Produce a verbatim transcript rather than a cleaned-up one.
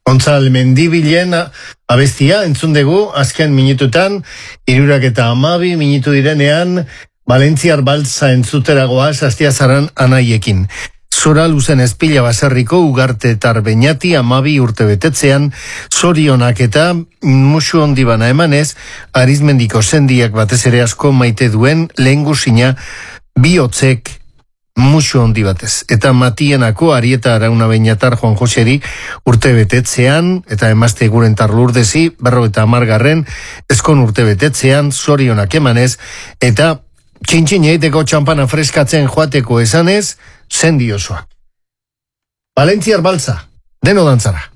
Gontzal Mendibilen abestia entzun dugu azken minututan, hirurak eta hamabi minutu direnean, Valentziar baltza entzuteragoaz Astiazaran anaiekin. Zora luzen espila baserriko ugarte tarbeñati amabi urte betetzean, zorionak eta musu ondibana emanez, Arizmendiko sendiak batez ere asko maite duen lehengusina bihotzek musu ondi batez. Eta Matienako Arieta Arauna Beñatar Juan Joseri urte betetzean, eta emazte guren tarlurdezi, berro eta amargarren, eskon urte betetzean, zorionak emanez, eta txintxin eiteko txampana freskatzen joateko esanez, sendi osoak. Valentziar baltza, deno dantzara.